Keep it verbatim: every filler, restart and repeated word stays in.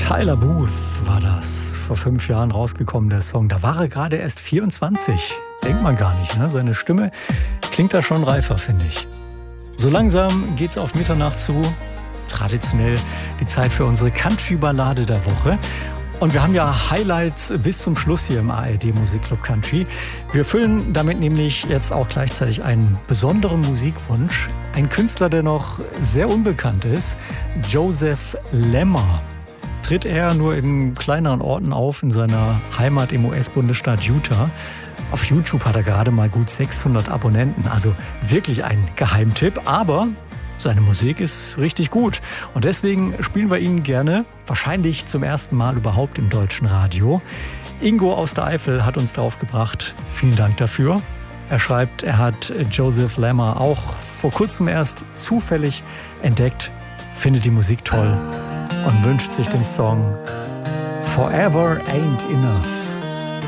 Tyler Booth war das, vor fünf Jahren rausgekommen, der Song. Da war er gerade erst vierundzwanzig. Denkt man gar nicht, ne? Seine Stimme klingt da schon reifer, finde ich. So langsam geht's auf Mitternacht zu. Traditionell die Zeit für unsere Country-Ballade der Woche. Und wir haben ja Highlights bis zum Schluss hier im A R D Musikclub Country. Wir füllen damit nämlich jetzt auch gleichzeitig einen besonderen Musikwunsch. Ein Künstler, der noch sehr unbekannt ist, Joseph Lemmer. Tritt er nur in kleineren Orten auf, in seiner Heimat im U S-Bundesstaat Utah. Auf YouTube hat er gerade mal gut sechshundert Abonnenten, also wirklich ein Geheimtipp, aber seine Musik ist richtig gut. Und deswegen spielen wir ihn gerne, wahrscheinlich zum ersten Mal überhaupt im deutschen Radio. Ingo aus der Eifel hat uns darauf gebracht. Vielen Dank dafür. Er schreibt, er hat Joseph Lemmer auch vor kurzem erst zufällig entdeckt, findet die Musik toll und wünscht sich den Song Forever Ain't Enough.